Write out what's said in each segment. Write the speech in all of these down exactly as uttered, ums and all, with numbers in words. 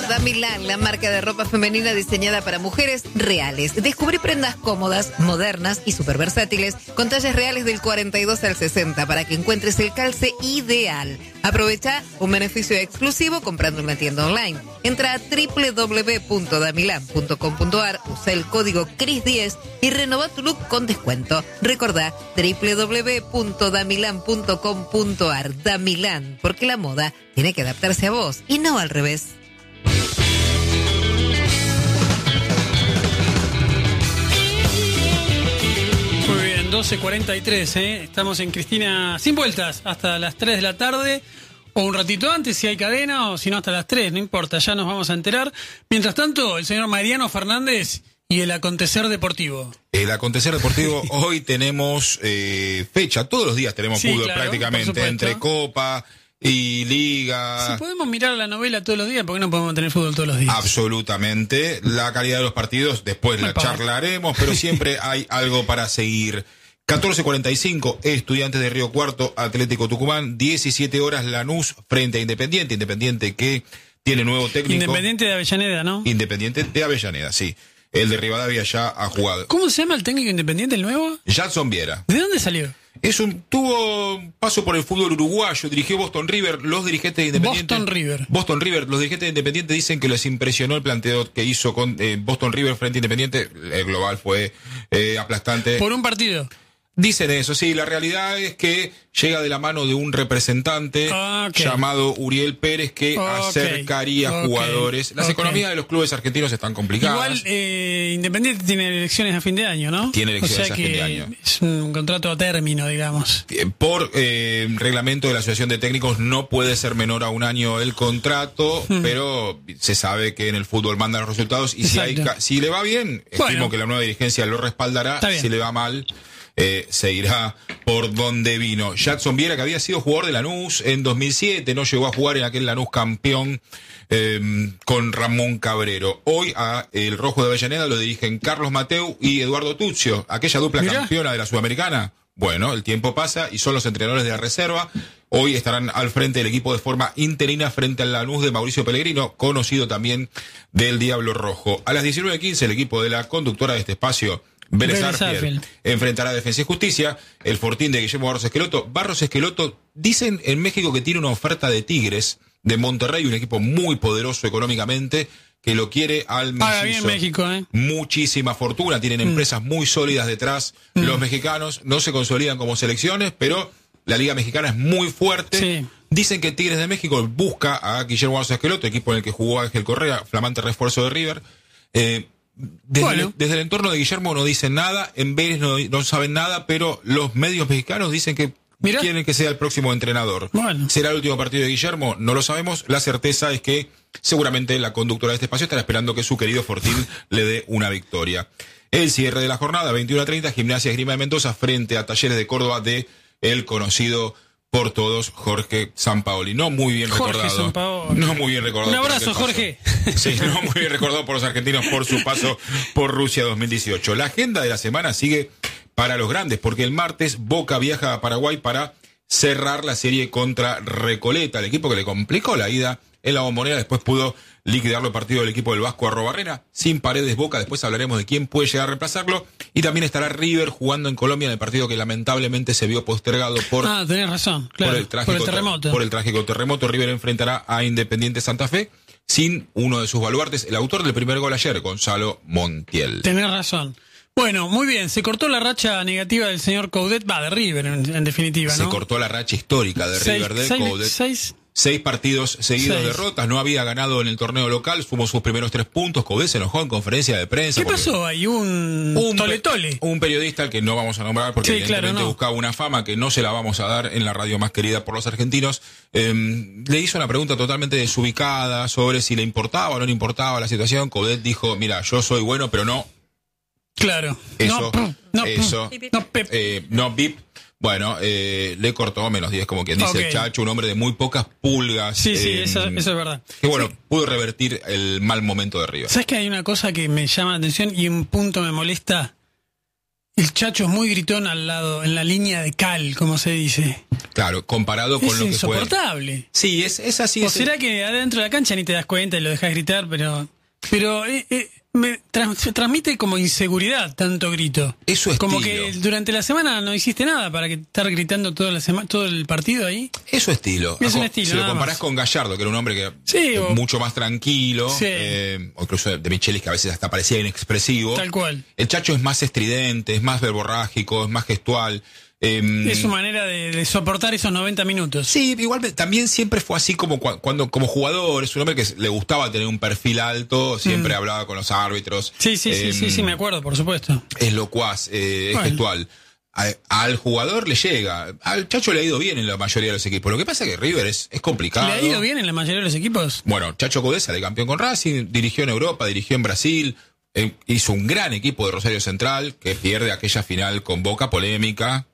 Damilán, la marca de ropa femenina diseñada para mujeres reales. Descubrí prendas cómodas, modernas y súper versátiles con tallas reales del cuarenta y dos al sesenta para que encuentres el calce ideal. Aprovecha un beneficio exclusivo comprando en la tienda online. Entra a doble u doble u doble u punto damilán punto com punto a r, usa el código cris diez y renova tu look con descuento. Recordá doble u doble u doble u punto damilán punto com punto a r. Damilán, porque la moda tiene que adaptarse a vos y no al revés. Muy bien, doce cuarenta y tres, ¿eh? Estamos en Cristina sin vueltas hasta las tres de la tarde. O un ratito antes, si hay cadena, o si no hasta las tres, no importa, ya nos vamos a enterar. Mientras tanto, el señor Mariano Fernández y el acontecer deportivo. El acontecer deportivo, hoy tenemos eh, fecha, todos los días tenemos sí, fútbol claro, prácticamente, entre Copa y Liga. Si podemos mirar la novela todos los días, ¿por qué no podemos tener fútbol todos los días? Absolutamente. La calidad de los partidos, después la charlaremos, pero siempre hay algo para seguir. catorce cuarenta y cinco, Estudiantes de Río Cuarto, Atlético Tucumán, diecisiete horas Lanús frente a Independiente, Independiente que tiene nuevo técnico. Independiente de Avellaneda, ¿no? Independiente de Avellaneda, sí. El de Rivadavia ya ha jugado. ¿Cómo se llama el técnico Independiente, el nuevo? Jadson Viera. ¿De dónde salió? Es un, tuvo paso por el fútbol uruguayo, dirigió Boston River, los dirigentes de Independiente. Boston River. Boston River, los dirigentes de Independiente dicen que les impresionó el planteo que hizo con eh, Boston River frente a Independiente. El global fue eh, aplastante. Por un partido. Dicen eso, sí, la realidad es que llega de la mano de un representante okay. llamado Uriel Pérez que okay. acercaría okay. jugadores. Las okay. economías de los clubes argentinos están complicadas. Igual eh, Independiente tiene elecciones a fin de año, ¿no? Tiene elecciones o sea a fin de año. Es un contrato a término, digamos. Por eh, reglamento de la Asociación de Técnicos no puede ser menor a un año el contrato, hmm. pero se sabe que en el fútbol mandan los resultados y si, hay, si le va bien, bueno. estimo que la nueva dirigencia lo respaldará. Si le va mal, Eh, se irá por donde vino. Jadson Viera, que había sido jugador de Lanús en dos mil siete, no llegó a jugar en aquel Lanús campeón eh, con Ramón Cabrero. Hoy a el Rojo de Avellaneda lo dirigen Carlos Mateu y Eduardo Tuccio, aquella dupla Mirá. campeona de la Sudamericana. Bueno, el tiempo pasa y son los entrenadores de la reserva. Hoy estarán al frente del equipo de forma interina frente al Lanús de Mauricio Pellegrino, conocido también del Diablo Rojo. A las diecinueve quince el equipo de la conductora de este espacio, Vélez Arfield, enfrentará a Defensa y Justicia, el Fortín de Guillermo Barros Esqueloto. Barros Esqueloto, dicen en México que tiene una oferta de Tigres, de Monterrey, un equipo muy poderoso económicamente, que lo quiere al Paga bien México, ¿eh? Muchísima fortuna, tienen mm. empresas muy sólidas detrás. Mm. Los mexicanos no se consolidan como selecciones, pero la Liga Mexicana es muy fuerte. Sí. Dicen que Tigres de México busca a Guillermo Barros Esqueloto, equipo en el que jugó Ángel Correa, flamante refuerzo de River. Eh, Desde, bueno. el, desde el entorno de Guillermo no dicen nada, en Vélez no, no saben nada, pero los medios mexicanos dicen que Mirá. quieren que sea el próximo entrenador. Bueno. ¿Será el último partido de Guillermo? No lo sabemos. La certeza es que seguramente la conductora de este espacio estará esperando que su querido Fortín le dé una victoria. El cierre de la jornada, veintiuno a treinta, Gimnasia Esgrima de Mendoza frente a Talleres de Córdoba de el conocido por todos Jorge Sampaoli. No muy bien Jorge recordado. Sampaoli. No muy bien recordado. Un abrazo, Jorge. Sí, no muy bien recordado por los argentinos por su paso por Rusia dos mil dieciocho. La agenda de la semana sigue para los grandes, porque el martes Boca viaja a Paraguay para cerrar la serie contra Recoleta, el equipo que le complicó la ida en la Bombonera. Después pudo liquidarlo el partido del equipo del Vasco Arrobarrena, sin Paredes Boca. Después hablaremos de quién puede llegar a reemplazarlo. Y también estará River jugando en Colombia en el partido que lamentablemente se vio postergado por, ah, tenés razón, claro, por, el, trágico, por el terremoto. Por el trágico terremoto. River enfrentará a Independiente Santa Fe sin uno de sus baluartes, el autor del primer gol ayer, Gonzalo Montiel. Tenés razón. Bueno, muy bien, se cortó la racha negativa del señor Coudet, va, de River en, en definitiva, ¿no? Se cortó la racha histórica de seis, River de seis, Coudet. Seis, Seis partidos seguidos de derrotas, no había ganado en el torneo local, sumó sus primeros tres puntos. Coudet se enojó en conferencia de prensa. ¿Qué pasó? Hay un, un tole tole. Un periodista al que no vamos a nombrar porque sí, evidentemente claro, no. buscaba una fama que no se la vamos a dar en la radio más querida por los argentinos. Eh, le hizo una pregunta totalmente desubicada sobre si le importaba o no le importaba la situación. Coudet dijo, mira, yo soy bueno, pero no. Claro. Eso, no, no, eso. No, eh, no, bip. Bueno, eh, le cortó menos diez, como quien dice okay. el Chacho, un hombre de muy pocas pulgas. Sí, sí, eh, eso, eso es verdad. Que bueno, sí. pudo revertir el mal momento de River. ¿Sabes que hay una cosa que me llama la atención y un punto me molesta? el Chacho es muy gritón al lado, en la línea de cal, como se dice. Claro, comparado con es lo que fue. Es insoportable. Sí, es, es así. O es será el... que adentro de la cancha ni te das cuenta y lo dejas gritar, pero... Pero eh, eh, me trans, transmite como inseguridad tanto grito. Eso es como que durante la semana no hiciste nada para que estar gritando toda la semana, todo el partido ahí. Es su estilo. Es un estilo. Si lo comparás más. con Gallardo, que era un hombre que sí, o... mucho más tranquilo, sí. eh, o incluso de Michelis, que a veces hasta parecía inexpresivo. Tal cual. El Chacho es más estridente, es más verborrágico, es más gestual. Eh, es su manera de, de soportar esos noventa minutos. Sí, igual también siempre fue así como cuando como jugador. Es un hombre que le gustaba tener un perfil alto, siempre mm. hablaba con los árbitros. Sí, sí, eh, sí, sí, sí, me acuerdo, por supuesto. Es locuaz, eh, es bueno. gestual. A, al jugador le llega. Al Chacho le ha ido bien en la mayoría de los equipos. Lo que pasa es que River es, es complicado. ¿Le ha ido bien en la mayoría de los equipos? Bueno, Chacho Coudet sale campeón con Racing, dirigió en Europa, dirigió en Brasil, eh, hizo un gran equipo de Rosario Central, que pierde aquella final con Boca, polémica.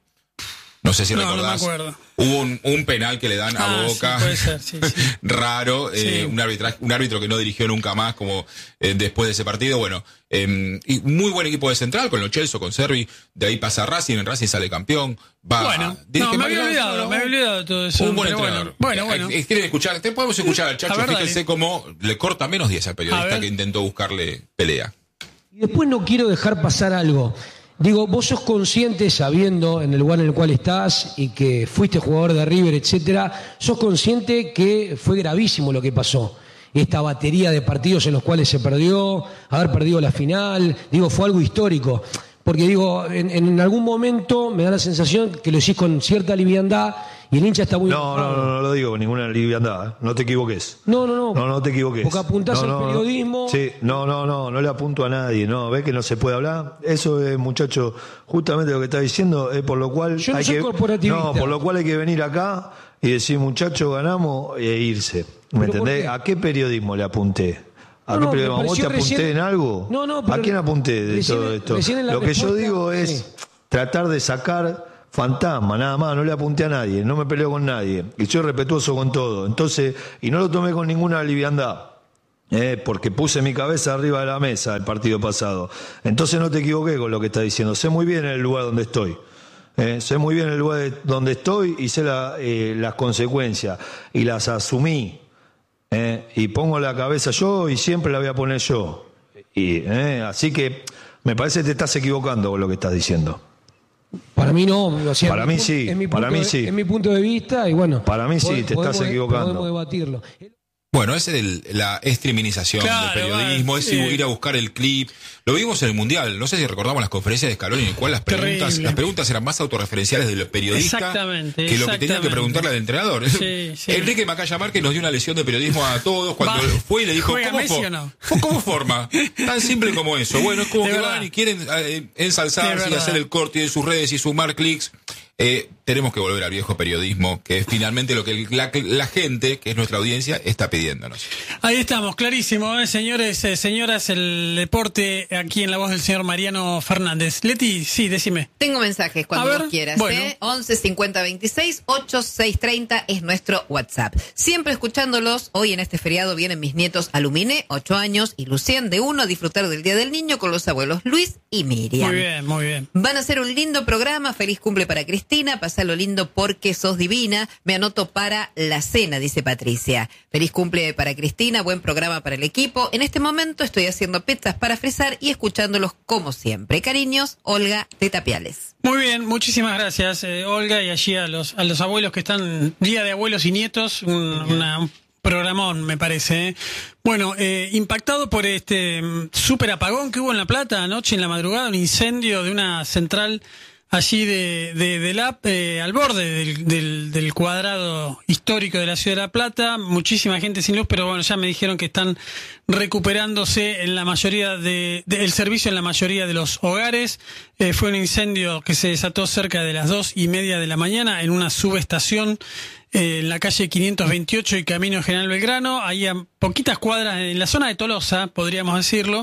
No sé si no, recordás. No me acuerdo. Hubo un, un penal que le dan ah, a Boca. Sí, puede ser, sí, sí. Raro. Sí. Eh, un, arbitraje, un árbitro que no dirigió nunca más como eh, después de ese partido. Bueno, eh, y muy buen equipo de Central con Lo Celso, con Servi. De ahí pasa Racing. En Racing sale campeón. Va, bueno, no, me había olvidado, no, me había olvidado de todo eso. Un buen entrenador. Bueno, bueno. bueno. Eh, ¿Quieren escuchar? Te podemos escuchar al Chacho. Ver, fíjense cómo le corta menos diez al periodista que intentó buscarle pelea. Y después no quiero dejar pasar algo. Digo, vos sos consciente, sabiendo en el lugar en el cual estás y que fuiste jugador de River, etcétera, sos consciente que fue gravísimo lo que pasó. Esta batería de partidos en los cuales se perdió, haber perdido la final, digo, fue algo histórico. Porque digo, en, en algún momento me da la sensación que lo hicís con cierta liviandad y el hincha está muy... No, no, no, no lo digo con ninguna liviandad, ¿eh? No te equivoques. No, no, no. No, no te equivoques. Porque apuntás no, al no, periodismo... No. Sí, no, no, no, no le apunto a nadie, ¿no? ¿Ves que no se puede hablar? Eso es, muchacho, justamente lo que está diciendo, es por lo cual... Yo no hay soy que, corporativista. No, por lo cual hay que venir acá y decir, muchacho, ganamos e irse. ¿Me entendés? Qué? ¿A qué periodismo le apunté? ¿A no, qué no, periodismo? ¿Vos te apunté recién... en algo? No, no, pero ¿A quién apunté de recién, todo esto? Lo que respuesta... yo digo es sí. tratar de sacar... fantasma, nada más, no le apunté a nadie, no me peleo con nadie, y soy respetuoso con todo, entonces, y no lo tomé con ninguna liviandad, eh, porque puse mi cabeza arriba de la mesa el partido pasado, entonces no te equivoqué con lo que estás diciendo, sé muy bien el lugar donde estoy, eh, sé muy bien el lugar donde estoy y sé la, eh, las consecuencias, y las asumí, eh, y pongo la cabeza yo y siempre la voy a poner yo, y, eh, así que me parece que te estás equivocando con lo que estás diciendo. Para mí no, o sea, para mí punto, sí, es mi para mí de, sí. Es mi punto de vista y bueno. Para mí sí, podemos, te estás equivocando. Podemos debatirlo. Bueno, es el, la extriminización claro, del periodismo, va, es sí. ir a buscar el clip. Lo vimos en el Mundial, no sé si recordamos las conferencias de Scaloni en el cual las preguntas, las preguntas eran más autorreferenciales de los periodistas exactamente, que lo que tenían que preguntarle al entrenador. Sí, sí. Enrique Macaya Márquez nos dio una lección de periodismo a todos cuando va, fue y le dijo, ¿cómo, for no? ¿cómo forma? Tan simple como eso. Bueno, es como de que verdad. Van y quieren eh, ensalzarse y hacer el corte de sus redes y sumar clics. Eh, tenemos que volver al viejo periodismo, que es finalmente lo que la, la gente, que es nuestra audiencia, está pidiéndonos. Ahí estamos, clarísimo, ¿eh? Señores, eh, señoras, el deporte aquí en la voz del señor Mariano Fernández. Leti, sí, decime. Tengo mensajes cuando ver, vos quieras. Bueno. ¿eh? once cincuenta veintiséis ochenta y seis treinta es nuestro WhatsApp. Siempre escuchándolos, hoy en este feriado vienen mis nietos Alumine, ocho años, y Lucien, de uno, a disfrutar del Día del Niño con los abuelos Luis y Miriam. Muy bien, muy bien. Van a hacer un lindo programa, feliz cumple para Cristina, pasalo lindo porque sos divina, me anoto para la cena, dice Patricia. Feliz cumple para Cristina, buen programa para el equipo. En este momento estoy haciendo pizzas para frizar y escuchándolos como siempre. Cariños, Olga de Tapiales. Muy bien, muchísimas gracias, eh, Olga, y allí a los a los abuelos que están, Día de Abuelos y Nietos, un, una, un programón, me parece. ¿eh? Bueno, eh, impactado por este um, súper apagón que hubo en La Plata anoche en la madrugada, un incendio de una central allí de, de, de la, eh, al borde del, del, del cuadrado histórico de la ciudad de La Plata, muchísima gente sin luz, pero bueno, ya me dijeron que están recuperándose en la mayoría de, de el servicio en la mayoría de los hogares. Eh, fue un incendio que se desató cerca de las dos y media de la mañana en una subestación eh, en la calle quinientos veintiocho y Camino General Belgrano, ahí a poquitas cuadras en la zona de Tolosa, podríamos decirlo.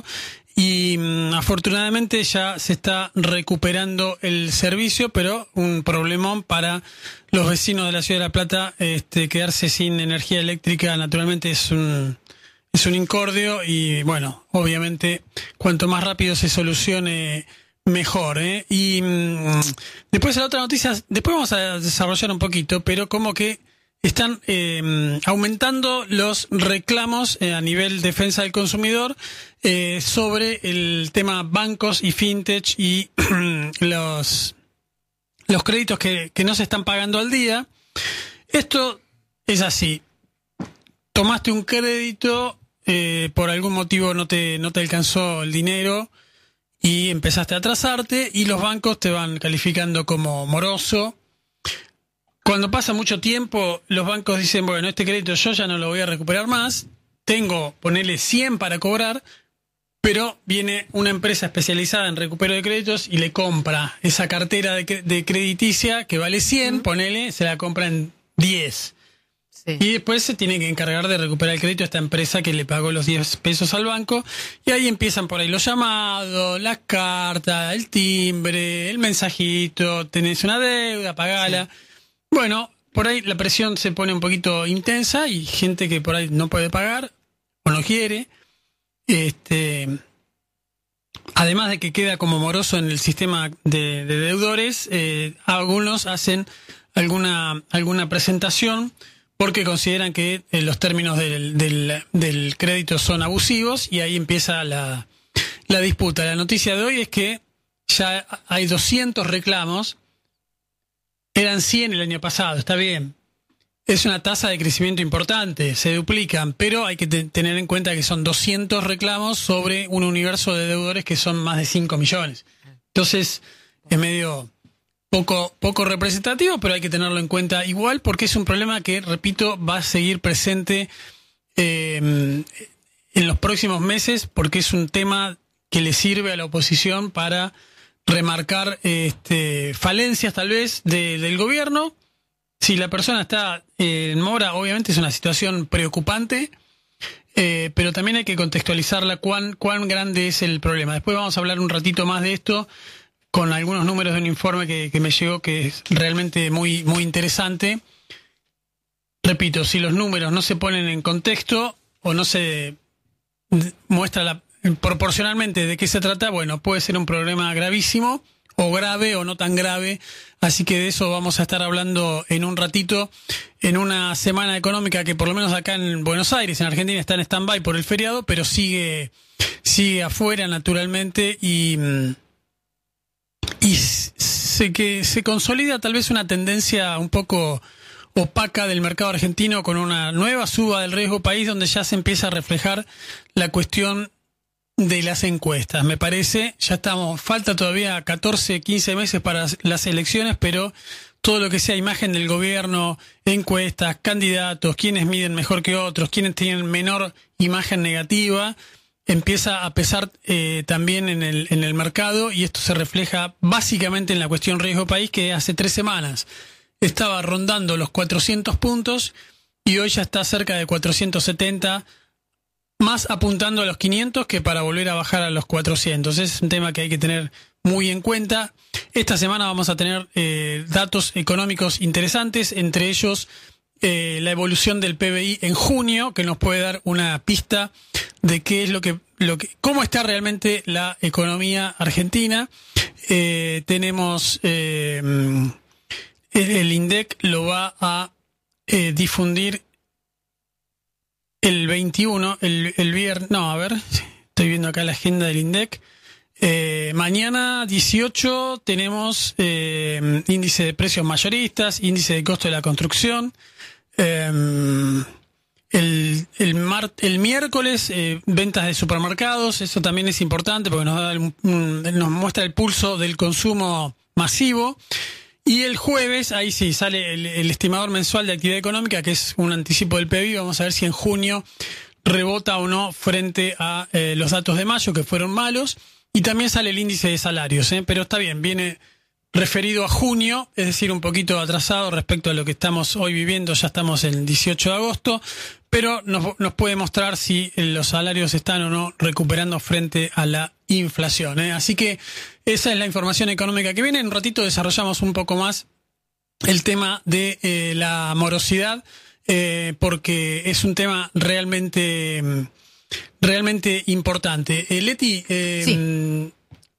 Y um, afortunadamente ya se está recuperando el servicio, pero un problemón para los vecinos de la ciudad de La Plata. Este, quedarse sin energía eléctrica naturalmente es un es un incordio y bueno, obviamente cuanto más rápido se solucione mejor, ¿eh? Y mmm, después la otra noticia, después vamos a desarrollar un poquito, pero como que están eh, aumentando los reclamos eh, a nivel defensa del consumidor eh, sobre el tema bancos y fintech y los, los créditos que, que no se están pagando al día. Esto es así. Tomaste un crédito, eh, por algún motivo no te, no te alcanzó el dinero y empezaste a atrasarte y los bancos te van calificando como moroso. Cuando pasa mucho tiempo, los bancos dicen, bueno, este crédito yo ya no lo voy a recuperar más, tengo, ponele cien para cobrar, pero viene una empresa especializada en recupero de créditos y le compra esa cartera de, de crediticia que vale cien, uh-huh. ponele, se la compra en diez. Sí. Y después se tiene que encargar de recuperar el crédito a esta empresa que le pagó los diez pesos al banco. Y ahí empiezan por ahí los llamados, las cartas, el timbre, el mensajito, tenés una deuda, pagala. Sí. Bueno, por ahí la presión se pone un poquito intensa y gente que por ahí no puede pagar o no quiere. Este, además de que queda como moroso en el sistema de, de deudores, eh, algunos hacen alguna, alguna presentación porque consideran que eh, los términos del, del, del crédito son abusivos y ahí empieza la, la disputa. La noticia de hoy es que ya hay doscientos reclamos. Eran cien el año pasado, está bien. Es una tasa de crecimiento importante, se duplican, pero hay que te- tener en cuenta que son doscientos reclamos sobre un universo de deudores que son más de cinco millones. Entonces, es medio poco, poco representativo, pero hay que tenerlo en cuenta igual porque es un problema que, repito, va a seguir presente eh, en los próximos meses porque es un tema que le sirve a la oposición para remarcar este, falencias tal vez de, del gobierno. Si la persona está eh, en mora, obviamente es una situación preocupante, eh, pero también hay que contextualizarla cuán, cuán grande es el problema. Después vamos a hablar un ratito más de esto con algunos números de un informe que, que me llegó que es realmente muy, muy interesante. Repito, si los números no se ponen en contexto o no se muestra la proporcionalmente de qué se trata, bueno, puede ser un problema gravísimo o grave o no tan grave, así que de eso vamos a estar hablando en un ratito, en una semana económica que por lo menos acá en Buenos Aires, en Argentina, está en stand-by por el feriado, pero sigue, sigue afuera naturalmente y, y se, que se consolida tal vez una tendencia un poco opaca del mercado argentino con una nueva suba del riesgo país donde ya se empieza a reflejar la cuestión de las encuestas, me parece. Ya estamos, falta todavía catorce, quince meses para las elecciones, pero todo lo que sea imagen del gobierno, encuestas, candidatos, quienes miden mejor que otros, quienes tienen menor imagen negativa, empieza a pesar eh, también en el, en el mercado, y esto se refleja básicamente en la cuestión riesgo país, que hace tres semanas estaba rondando los cuatrocientos puntos y hoy ya está cerca de cuatrocientos setenta, más apuntando a los quinientos que para volver a bajar a los cuatrocientos. Es un tema que hay que tener muy en cuenta. Esta semana vamos a tener eh, datos económicos interesantes, entre ellos eh, la evolución del P B I en junio, que nos puede dar una pista de qué es lo que, lo que, cómo está realmente la economía argentina. Eh, tenemos eh, el, el INDEC lo va a eh, difundir el veintiuno, el, el viernes, no, a ver, estoy viendo acá la agenda del INDEC. Eh, mañana dieciocho tenemos eh, índice de precios mayoristas, índice de costo de la construcción. Eh, el, el, mar, el miércoles eh, ventas de supermercados, eso también es importante porque nos da el, un, nos muestra el pulso del consumo masivo. Y el jueves, ahí sí, sale el, el estimador mensual de actividad económica, que es un anticipo del P B I. Vamos a ver si en junio rebota o no frente a eh, los datos de mayo, que fueron malos. Y también sale el índice de salarios, ¿eh? Pero está bien, viene referido a junio, es decir, un poquito atrasado respecto a lo que estamos hoy viviendo. Ya estamos en el dieciocho de agosto, pero nos, nos puede mostrar si los salarios están o no recuperando frente a la inflación, ¿eh? Así que esa es la información económica que viene. En un ratito desarrollamos un poco más el tema de eh, la morosidad, eh, porque es un tema realmente, realmente importante. Eh, Leti, eh, sí.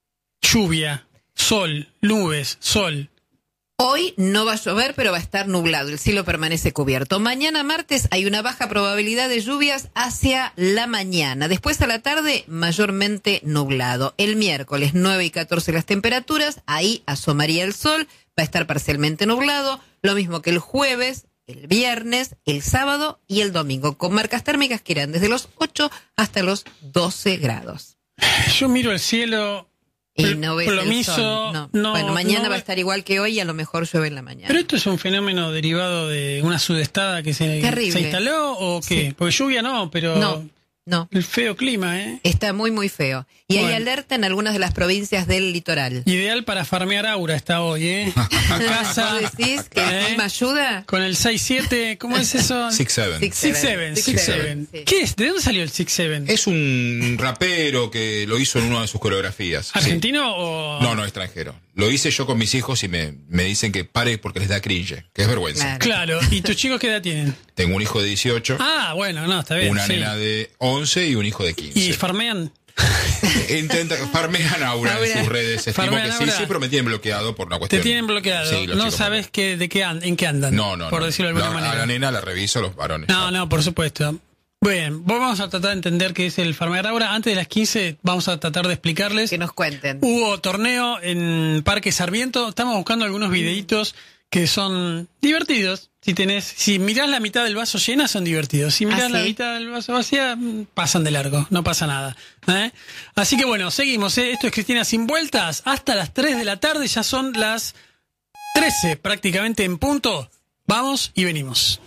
lluvia, sol, nubes, sol. Hoy no va a llover, pero va a estar nublado. El cielo permanece cubierto. Mañana martes hay una baja probabilidad de lluvias hacia la mañana. Después a la tarde, mayormente nublado. El miércoles, nueve y catorce las temperaturas. Ahí asomaría el sol. Va a estar parcialmente nublado. Lo mismo que el jueves, el viernes, el sábado y el domingo. Con marcas térmicas que irán desde los ocho hasta los doce grados. Yo miro el cielo... Y no ves plomizo, el sol. No. No, bueno, mañana no va a estar igual que hoy y a lo mejor llueve en la mañana. Pero esto es un fenómeno derivado de una sudestada que se, se instaló o qué? Sí. Porque lluvia no, pero no, no. El feo clima, ¿eh? Está muy, muy feo. Y bueno. hay alerta en algunas de las provincias del litoral. Ideal para farmear aura está hoy, ¿eh? Casa. ¿Vos decís que el clima ayuda? Con el seis siete, ¿cómo es eso? six seven. six seven. six seven. ¿Qué es? ¿De dónde salió el six seven? Es un rapero que lo hizo en una de sus coreografías. ¿Argentino sí. o...? No, no, extranjero. Lo hice yo con mis hijos y me, me dicen que pare porque les da cringe, que es vergüenza. Claro. claro. ¿Y tus chicos qué edad tienen? Tengo un hijo de dieciocho. Ah, bueno, no, está bien. Una sí. nena de once y un hijo de quince. ¿Y farmean? Intenta, farmean Aura, Aura en sus redes. Estimo que sí, sí, pero me tienen bloqueado por una cuestión. Te tienen bloqueado. Sí, no sabes que, de qué and, en qué andan. No, no. Por no, decirlo de alguna no, manera. A la nena la reviso, los varones. No, no, por supuesto. Bien, vamos a tratar de entender qué es el farmear ahora. Antes de las quince vamos a tratar de explicarles. Que nos cuenten. Hubo torneo en Parque Sarmiento. Estamos buscando algunos videitos que son divertidos. Si tenés, si mirás la mitad del vaso llena, son divertidos. Si mirás ¿Ah, sí? la mitad del vaso vacía, pasan de largo. No pasa nada. ¿eh? Así que bueno, seguimos. ¿eh? Esto es Cristina Sin Vueltas. Hasta las tres de la tarde, ya son las trece prácticamente en punto. Vamos y venimos.